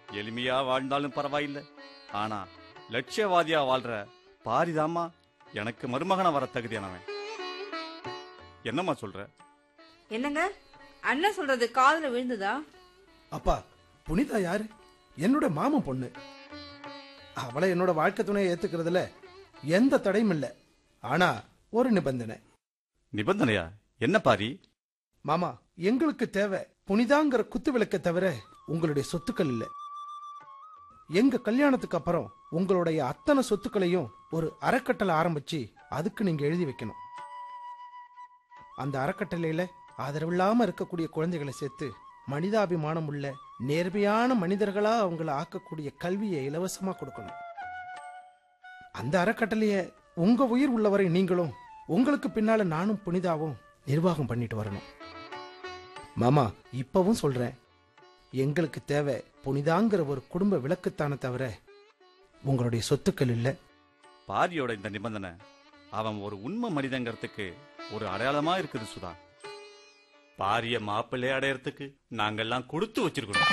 எளிமையா வாழ்ந்தாலும் பரவாயில்லை, ஆனா லட்சியவாதியா வாழ்ற பாரிதாமா எனக்கு மருமகனா வர தகுதியானவன். என்னம்மா சொல்ற? என்னங்க அண்ணன் சொல்றது காதுல விழுந்ததா? அப்பா, புனிதா யாரு? என்னோட மாமன் பொண்ணு. அவளை என்னோட வாழ்க்கை துணையை ஏத்துக்கிறதுல எந்த தடையும் இல்லை. ஆனா ஒரு நிபந்தனை. நிபந்தனையா? என்ன பாரி? மாமா, எங்களுக்கு தேவை புனிதாங்கிற குத்து விளக்க தவிர உங்களுடைய சொத்துக்கள் இல்ல. எங்க கல்யாணத்துக்கு அப்புறம் உங்களுடைய அத்தனை சொத்துக்களையும் ஒரு அறக்கட்டளை ஆரம்பிச்சு அதுக்கு நீங்க எழுதி வைக்கணும். அந்த அறக்கட்டளையில ஆதரவில்லாம இருக்கக்கூடிய குழந்தைகளை சேர்த்து மனிதாபிமானம் உள்ள நேர்மையான மனிதர்களா அவங்களை ஆக்கக்கூடிய கல்வியை இலவசமா கொடுக்கணும். அந்த அறக்கட்டளைய உங்க உயிர் உள்ளவரை நீங்களும் உங்களுக்கு பின்னால நானும் புனிதாவும் நிர்வாகம் பண்ணிட்டு வரணும். மாமா, இப்பவும் சொல்றேன், எங்களுக்கு தேவை புனிதாங்கிற ஒரு குடும்ப விளக்குத்தானே தவிர உங்களுடைய சொத்துக்கள் இல்ல. பாரியோட இந்த நிபந்தனை அவன் ஒரு உண்மை மனிதங்கிறதுக்கு ஒரு அடையாளமா இருக்குது சுதா. பாரிய மாப்பிள்ளை அடையறதுக்கு நாங்கெல்லாம் கொடுத்து வச்சிருக்கணும்.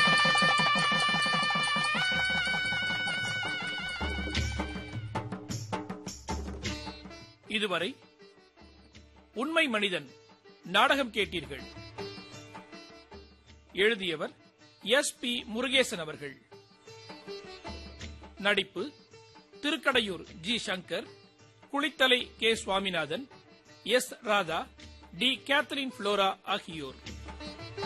இதுவரை உண்மை மனிதன் நாடகம் கேட்டீர்கள். எழுதியவர் SP முருகேசன் அவர்கள். நடிப்பு Thirukkadaiyur G. Shankar, Kulithalai K. Swaminathan, S. Radha, D. Catherine Flora ஆகியோர்.